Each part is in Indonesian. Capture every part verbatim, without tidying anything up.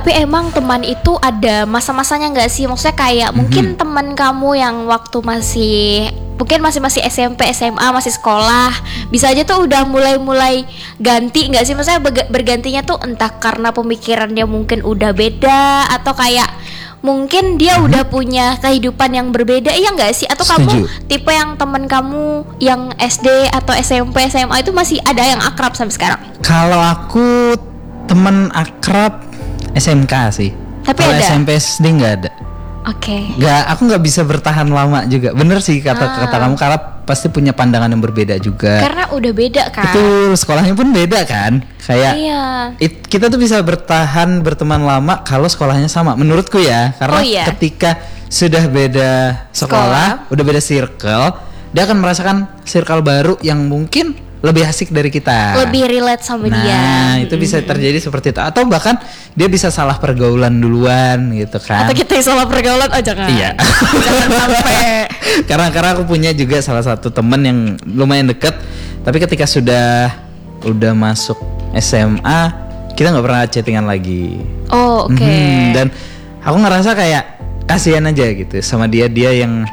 Tapi emang teman itu ada masa-masanya nggak sih? Maksudnya kayak mm-hmm. mungkin teman kamu yang waktu masih mungkin masih masih S M P, S M A, masih sekolah, bisa aja tuh udah mulai-mulai ganti nggak sih? Maksudnya bergantinya tuh entah karena pemikirannya mungkin udah beda atau kayak mungkin dia mm-hmm. udah punya kehidupan yang berbeda, iya nggak sih? Atau Setuju. kamu tipe yang teman kamu yang S D atau S M P, S M A itu masih ada yang akrab sampai sekarang? Kalau aku teman akrab S M K sih. Tapi kalau ada? S M P S D nggak ada. Oke. Okay. Nggak, aku nggak bisa bertahan lama juga. Bener sih kata ah. kata kamu, karena pasti punya pandangan yang berbeda juga. Karena udah beda kan. Betul, sekolahnya pun beda kan. Kayak iya. it, kita tuh bisa bertahan berteman lama kalau sekolahnya sama. Menurutku ya, karena oh, iya. ketika sudah beda sekolah, sekolah, udah beda circle, dia akan merasakan circle baru yang mungkin lebih asik dari kita, lebih relate sama nah, dia. Nah itu bisa terjadi seperti itu. Atau bahkan dia bisa salah pergaulan duluan gitu kan. Atau kita yang salah pergaulan, oh jangan. Iya. Jangan sampai. Karena karena aku punya juga salah satu temen yang lumayan deket, tapi ketika sudah udah masuk S M A kita nggak pernah chattingan lagi. Oh oke. Okay. Hmm, dan aku ngerasa kayak kasihan aja gitu sama dia dia yang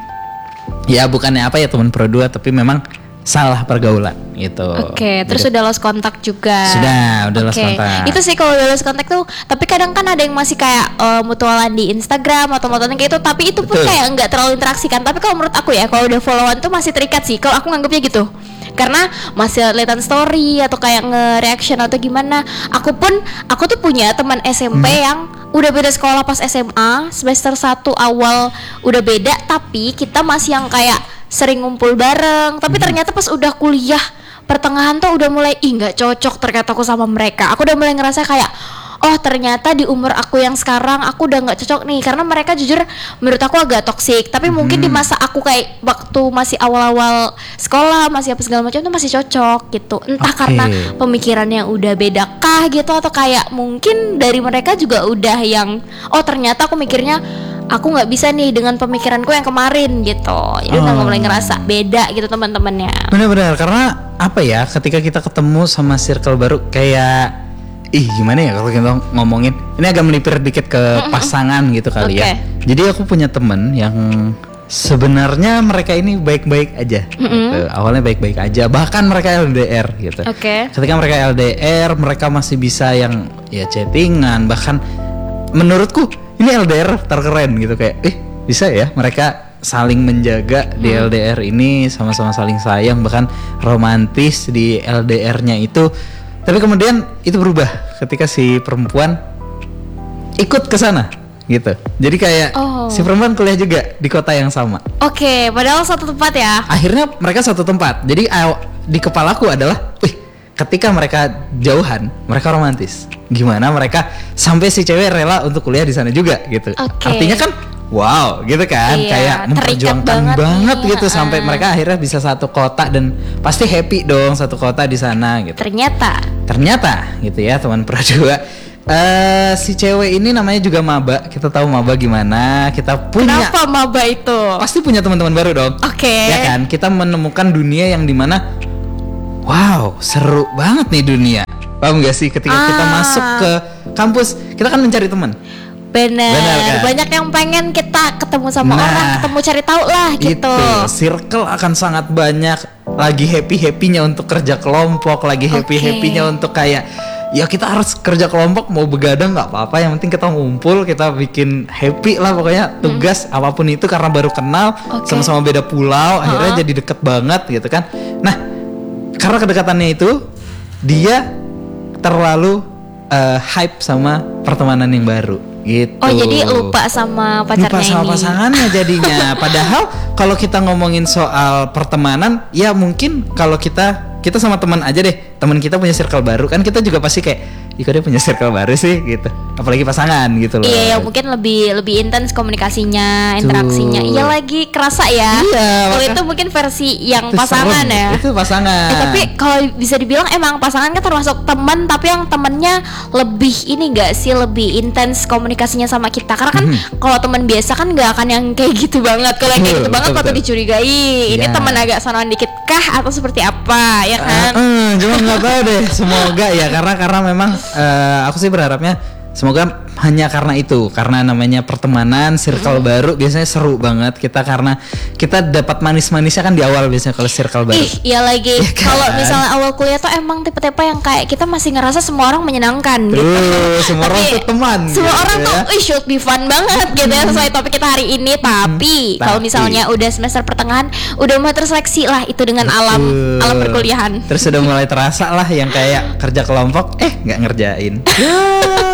ya bukannya apa ya teman pro dua, tapi memang salah pergaulan gitu. Oke, okay, terus gitu. Udah lost kontak juga. Sudah, udah okay. lost kontak. Itu sih kalau udah lost kontak tuh, tapi kadang kan ada yang masih kayak uh, mutualan di Instagram atau mutualan kayak itu, tapi itu pun Betul. kayak nggak terlalu interaksi kan. Tapi kalau menurut aku ya, kalau udah followan tuh masih terikat sih. Kalau aku nganggapnya gitu. Karena masih liatan story atau kayak nge-reaction atau gimana. Aku pun, aku tuh punya teman S M P hmm. yang udah beda sekolah pas S M A, semester satu awal udah beda, tapi kita masih yang kayak sering ngumpul bareng. Tapi hmm. ternyata pas udah kuliah pertengahan tuh udah mulai ih nggak cocok ternyata aku sama mereka. Aku udah mulai ngerasa kayak oh ternyata di umur aku yang sekarang aku udah nggak cocok nih, karena mereka jujur menurut aku agak toksik. Tapi hmm. mungkin di masa aku kayak waktu masih awal-awal sekolah masih apa segala macam tuh masih cocok gitu. Entah okay. karena pemikirannya udah beda kah gitu, atau kayak mungkin dari mereka juga udah yang oh ternyata aku mikirnya aku nggak bisa nih dengan pemikiranku yang kemarin gitu. Jadi udah oh. mulai ngerasa beda gitu teman-temannya. Benar-benar, karena apa ya, ketika kita ketemu sama circle baru kayak ih gimana ya kalau kita ngomongin ini agak melipir dikit ke pasangan gitu kali okay. ya. Jadi aku punya temen yang sebenarnya mereka ini baik-baik aja. Mm-hmm. Awalnya baik-baik aja, bahkan mereka L D R gitu. Okay. Ketika mereka L D R, mereka masih bisa yang ya chattingan, bahkan menurutku ini L D R terkeren gitu, kayak eh bisa ya mereka saling menjaga di L D R ini, sama-sama saling sayang, bahkan romantis di L D R-nya itu. Tapi kemudian itu berubah ketika si perempuan ikut ke sana gitu. Jadi kayak oh. si perempuan kuliah juga di kota yang sama. Oke, okay, padahal satu tempat ya. Akhirnya mereka satu tempat. Jadi di kepalaku adalah, wih, ketika mereka jauhan, mereka romantis. Gimana mereka sampai si cewek rela untuk kuliah di sana juga gitu. Okay. Artinya kan wow gitu kan, iya, kayak memperjuangkan banget, banget gitu uh. sampai mereka akhirnya bisa satu kota dan pasti happy dong satu kota di sana gitu. Ternyata Ternyata gitu ya teman pro dua. Uh, si cewek ini namanya juga maba. Kita tahu maba gimana. Kita punya. Kenapa maba itu? Pasti punya teman-teman baru dong. Oke. Okay. Ya kan, kita menemukan dunia yang dimana wow seru banget nih dunia. Paham gak sih, ketika ah. kita masuk ke kampus kita kan mencari teman. Bener, Bener kan? Banyak yang pengen kita ketemu sama nah, orang, ketemu cari tahu lah gitu. Itu, circle akan sangat banyak. Lagi happy-happynya untuk kerja kelompok, lagi happy-happynya okay. untuk kayak ya kita harus kerja kelompok, mau begadang nggak apa-apa, yang penting kita ngumpul, kita bikin happy lah pokoknya. Tugas hmm. apapun itu karena baru kenal, okay. sama-sama beda pulau, akhirnya uh-huh. jadi deket banget gitu kan. Nah, karena kedekatannya itu dia terlalu uh, hype sama pertemanan yang baru gitu. Oh jadi lupa sama pacarnya lupa sama ini. pasangannya jadinya. Padahal kalau kita ngomongin soal pertemanan, ya mungkin kalau kita kita sama teman aja deh, teman kita punya circle baru kan, kita juga pasti kayak ih kok dia punya circle baru sih gitu, apalagi pasangan gitu loh. Iya, ya, mungkin lebih lebih intens komunikasinya, interaksinya. Iya lagi kerasa ya. Iya. Kalau itu mungkin versi yang itu pasangan serem. ya. Itu pasangan. Eh, tapi kalau bisa dibilang emang pasangan kan termasuk teman, tapi yang temennya lebih ini enggak sih, lebih intens komunikasinya sama kita. Karena kan mm-hmm. kalau teman biasa kan nggak akan yang kayak gitu banget. Kalau yang kayak gitu betul, banget patut dicurigai. Ini ya. Teman agak sonoan dikit kah atau seperti apa ya kan? Uh, uh, cuma nggak tahu deh. Semoga ya, karena karena memang uh, aku sih berharapnya semoga hanya karena itu, karena namanya pertemanan, circle baru biasanya seru banget kita karena kita dapat manis-manisnya kan di awal biasanya kalau circle baru. Ih, iya lagi. Ya kan? Kalau misalnya awal kuliah tuh emang tipe-tipe yang kayak kita masih ngerasa semua orang menyenangkan gitu. Tuh, semua orang Tapi tuh teman. Semua gitu orang ya. tuh, ih should be fun banget gitu ya sesuai topik kita hari ini. Tapi kalau tapi. misalnya udah semester pertengahan, udah mulai terseleksi lah itu dengan alam Betul. alam perkuliahan. Terus udah mulai terasa lah yang kayak kerja kelompok, eh nggak ngerjain.